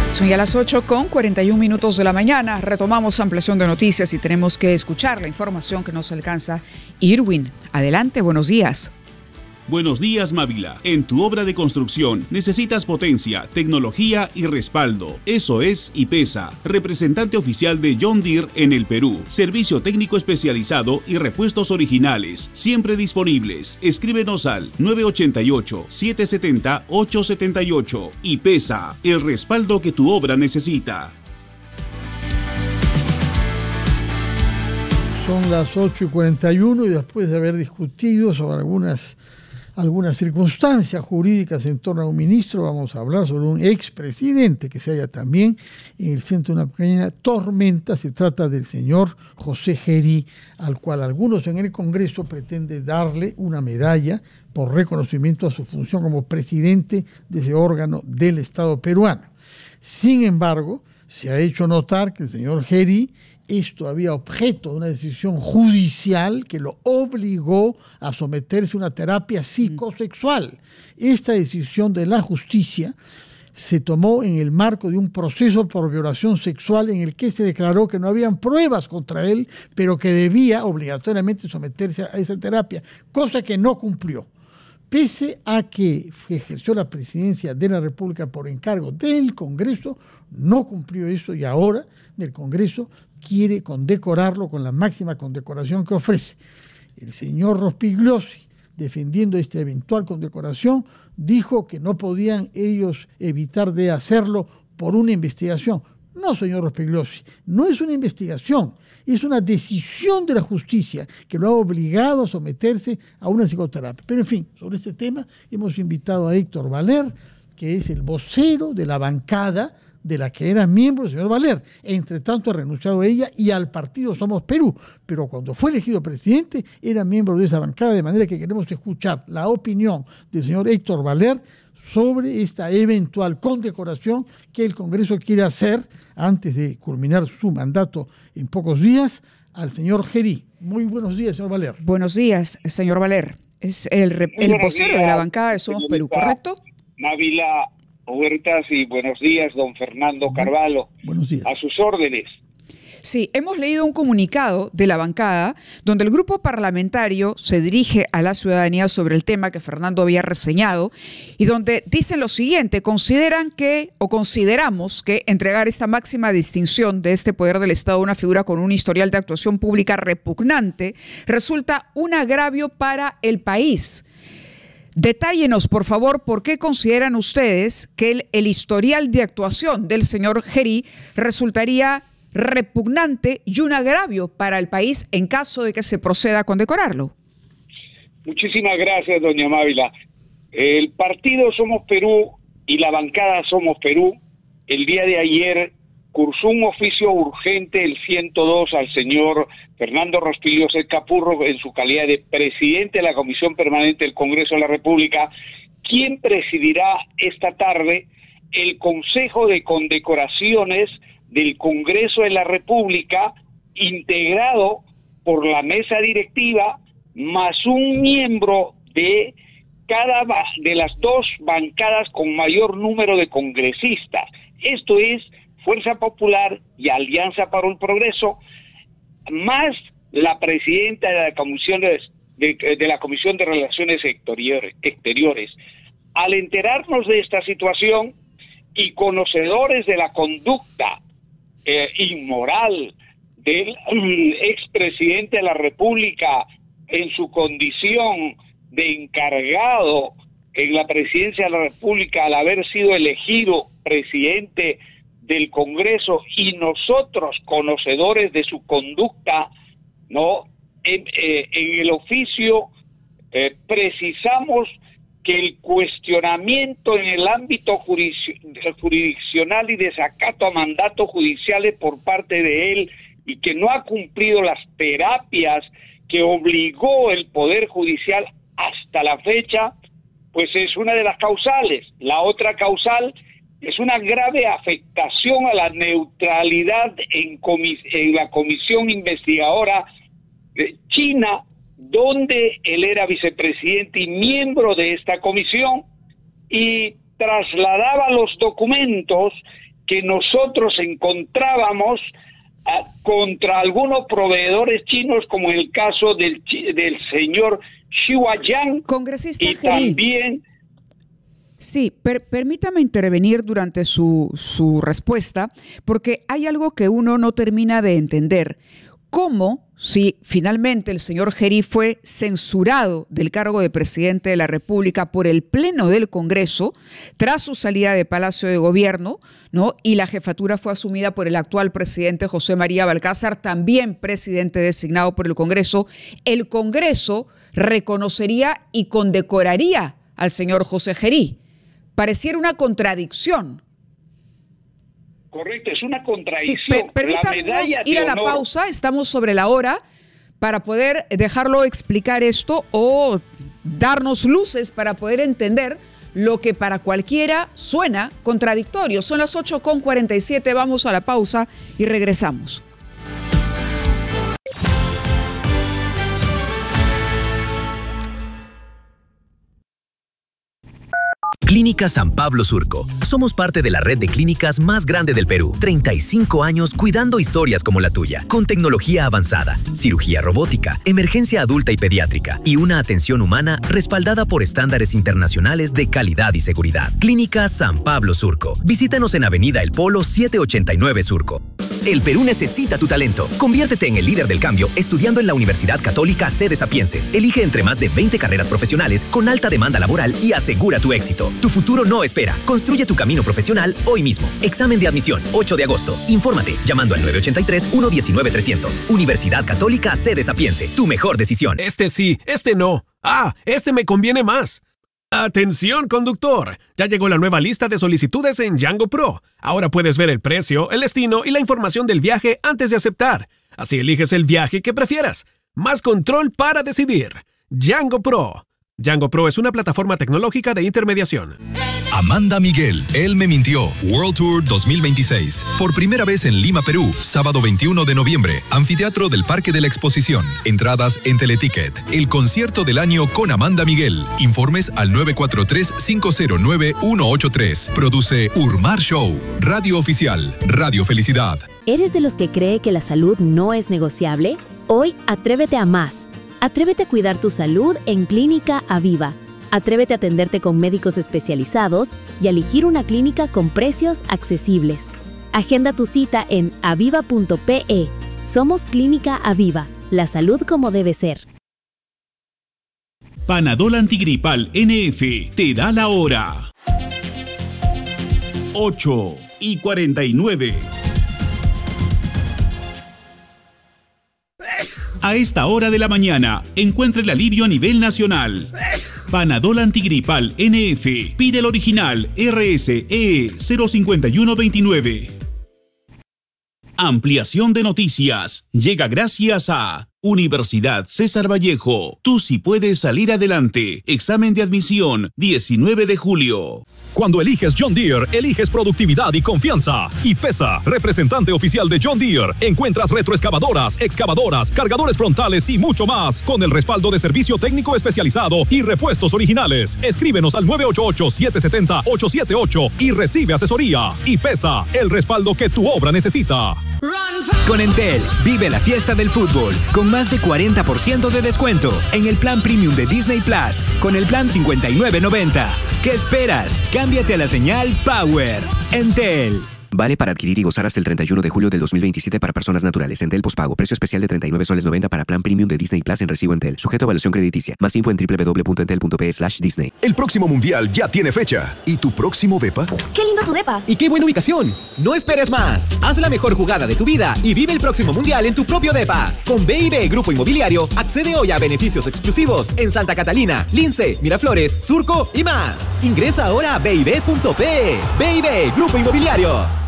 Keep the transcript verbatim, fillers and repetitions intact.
Son ya las ocho con cuarenta y un minutos de la mañana. Retomamos ampliación de noticias y tenemos que escuchar la información que nos alcanza Irwin. Adelante, buenos días. Buenos días, Mávila. En tu obra de construcción necesitas potencia, tecnología y respaldo. Eso es IPESA, representante oficial de John Deere en el Perú. Servicio técnico especializado y repuestos originales, siempre disponibles. Escríbenos al nueve ocho ocho, siete siete cero, ocho siete ocho. IPESA, el respaldo que tu obra necesita. Son las ocho y cuarenta y uno y después de haber discutido sobre algunas algunas circunstancias jurídicas en torno a un ministro, vamos a hablar sobre un expresidente que se halla también en el centro de una pequeña tormenta. Se trata del señor José Gerí, al cual algunos en el Congreso pretenden darle una medalla por reconocimiento a su función como presidente de ese órgano del Estado peruano. Sin embargo, se ha hecho notar que el señor Gerí es todavía objeto de una decisión judicial que lo obligó a someterse a una terapia psicosexual. Esta decisión de la justicia se tomó en el marco de un proceso por violación sexual en el que se declaró que no habían pruebas contra él, pero que debía obligatoriamente someterse a esa terapia, cosa que no cumplió. Pese a que ejerció la presidencia de la República por encargo del Congreso, no cumplió eso y ahora del Congreso quiere condecorarlo con la máxima condecoración que ofrece. El señor Rospigliosi, defendiendo esta eventual condecoración, dijo que no podían ellos evitar de hacerlo por una investigación. No, señor Rospigliosi, no es una investigación, es una decisión de la justicia que lo ha obligado a someterse a una psicoterapia. Pero en fin, sobre este tema hemos invitado a Héctor Valer, que es el vocero de la bancada de la que era miembro el señor Valer. Entre tanto ha renunciado a ella y al partido Somos Perú, pero cuando fue elegido presidente era miembro de esa bancada, de manera que queremos escuchar la opinión del señor Héctor Valer sobre esta eventual condecoración que el Congreso quiere hacer antes de culminar su mandato en pocos días al señor Gerí. Muy buenos días, señor Valer. Buenos días, señor Valer. Es el, el vocero días, de la bancada de Somos Perú, ¿correcto? Mávila Huertas, y buenos días, don Fernando Carvalho. Buenos días. A sus órdenes. Sí, hemos leído un comunicado de la bancada donde el grupo parlamentario se dirige a la ciudadanía sobre el tema que Fernando había reseñado y donde dicen lo siguiente: consideran que o consideramos que entregar esta máxima distinción de este poder del Estado a una figura con un historial de actuación pública repugnante resulta un agravio para el país. Detállenos, por favor, por qué consideran ustedes que el, el historial de actuación del señor Gerí resultaría repugnante y un agravio para el país en caso de que se proceda a condecorarlo. Muchísimas gracias, doña Mávila. El partido Somos Perú y la bancada Somos Perú el día de ayer cursó un oficio urgente, el ciento dos, al señor Fernando Rospigliosi Capurro en su calidad de presidente de la Comisión Permanente del Congreso de la República, quien presidirá esta tarde el Consejo de Condecoraciones del Congreso de la República, integrado por la mesa directiva más un miembro de cada de las dos bancadas con mayor número de congresistas. Esto es Fuerza Popular y Alianza para el Progreso, más la presidenta de la Comisión de, de, de la Comisión de Relaciones Exteriores. Al enterarnos de esta situación y conocedores de la conducta eh, inmoral del um, expresidente de la República en su condición de encargado en la presidencia de la República al haber sido elegido presidente del Congreso, y nosotros conocedores de su conducta, no en, eh, en el oficio eh, precisamos que el cuestionamiento en el ámbito jurisdiccional y desacato a mandatos judiciales por parte de él, y que no ha cumplido las terapias que obligó el Poder Judicial hasta la fecha, pues es una de las causales. La otra causal es una grave afectación a la neutralidad en, comis en la comisión investigadora de China, donde él era vicepresidente y miembro de esta comisión, y trasladaba los documentos que nosotros encontrábamos a, contra algunos proveedores chinos, como el caso del, del señor Xi Huayan. Congresista y Gerí. también... Sí, per, permítame intervenir durante su, su respuesta, porque hay algo que uno no termina de entender. ¿Cómo, si finalmente el señor Gerí fue censurado del cargo de presidente de la República por el Pleno del Congreso tras su salida de Palacio de Gobierno, ¿no? Y la jefatura fue asumida por el actual presidente José María Balcázar, también presidente designado por el Congreso, el Congreso reconocería y condecoraría al señor José Gerí? Pareciera una contradicción. Correcto, es una contradicción. Sí, per permítanos ir a la honor. pausa, estamos sobre la hora, para poder dejarlo explicar esto o darnos luces para poder entender lo que para cualquiera suena contradictorio. Son las ocho con cuarenta y siete, vamos a la pausa y regresamos. Clínica San Pablo Surco. Somos parte de la red de clínicas más grande del Perú. treinta y cinco años cuidando historias como la tuya, con tecnología avanzada, cirugía robótica, emergencia adulta y pediátrica y una atención humana respaldada por estándares internacionales de calidad y seguridad. Clínica San Pablo Surco. Visítanos en Avenida El Polo setecientos ochenta y nueve Surco. El Perú necesita tu talento. Conviértete en el líder del cambio estudiando en la Universidad Católica Sede Sapiense. Elige entre más de veinte carreras profesionales con alta demanda laboral y asegura tu éxito. Tu futuro no espera. Construye tu camino profesional hoy mismo. Examen de admisión, ocho de agosto. Infórmate llamando al nueve ochenta y tres, uno diecinueve, trescientos. Universidad Católica Sede Sapiense. Tu mejor decisión. Este sí, este no. Ah, este me conviene más. ¡Atención, conductor! Ya llegó la nueva lista de solicitudes en Django Pro. Ahora puedes ver el precio, el destino y la información del viaje antes de aceptar. Así eliges el viaje que prefieras. Más control para decidir. Django Pro. Django Pro es una plataforma tecnológica de intermediación. Amanda Miguel, Él me mintió, World Tour dos mil veintiséis. Por primera vez en Lima, Perú, sábado veintiuno de noviembre, Anfiteatro del Parque de la Exposición. Entradas en Teleticket. El concierto del año con Amanda Miguel. Informes al nueve cuatro tres, cinco cero nueve, uno ocho tres. Produce Urmar Show. Radio Oficial. Radio Felicidad. ¿Eres de los que cree que la salud no es negociable? Hoy, atrévete a más. Atrévete a cuidar tu salud en Clínica Aviva. Atrévete a atenderte con médicos especializados y a elegir una clínica con precios accesibles. Agenda tu cita en aviva punto pe. Somos Clínica Aviva, la salud como debe ser. Panadol Antigripal N F te da la hora. ocho y cuarenta y nueve. A esta hora de la mañana, encuentra el alivio a nivel nacional. Panadol Antigripal N F. Pide el original R S E cero cinco uno dos nueve. Ampliación de noticias. Llega gracias a Universidad César Vallejo. Tú sí puedes salir adelante. Examen de admisión, diecinueve de julio. Cuando eliges John Deere, eliges productividad y confianza. Y IPESA, representante oficial de John Deere. Encuentras retroexcavadoras, excavadoras, cargadores frontales y mucho más. Con el respaldo de servicio técnico especializado y repuestos originales. Escríbenos al nueve ocho ocho, siete siete cero, ocho siete ocho y recibe asesoría. IPESA, el respaldo que tu obra necesita. Con Entel, vive la fiesta del fútbol con más de cuarenta por ciento de descuento en el plan premium de Disney Plus con el plan cincuenta y nueve noventa. ¿Qué esperas? Cámbiate a la señal Power. Entel. Vale para adquirir y gozar hasta el treinta y uno de julio del dos mil veintisiete para personas naturales. Entel pospago. Precio especial de treinta y nueve soles noventa para plan premium de Disney Plus en recibo Entel. Sujeto a evaluación crediticia. Más info en doble u doble u doble u punto entel punto pe slash Disney. El próximo mundial ya tiene fecha. ¿Y tu próximo depa? ¡Qué lindo tu depa! ¡Y qué buena ubicación! No esperes más. Haz la mejor jugada de tu vida y vive el próximo mundial en tu propio depa. Con B I B Grupo Inmobiliario, accede hoy a beneficios exclusivos en Santa Catalina, Lince, Miraflores, Surco y más. Ingresa ahora a b i b punto pe. B I B Grupo Inmobiliario.